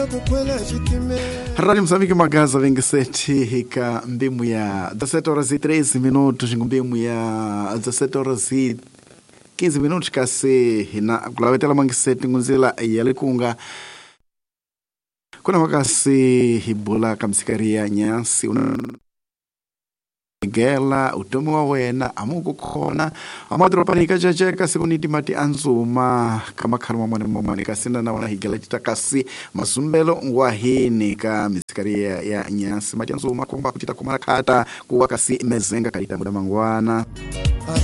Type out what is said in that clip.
Rádio Moçambique Magaza vem sete hika mbimu ya 17 horas e 13 minutos, mbimu ya 17 horas e 15 minutos kasi na kulawetela mangiseti ngunzila yalikunga kuna wakasi hibula kamsikaria nyasi gela utomo wa wena amuku kona amadro panika jajeka sikuniti mati anzuma kama karma mwana kasina na wana higela jitakasi masumbelo ngwahini ka misikaria ya nyasi mati anzuma kumba kutita kumara kata kuwakasi mezenga kalita muda mangwana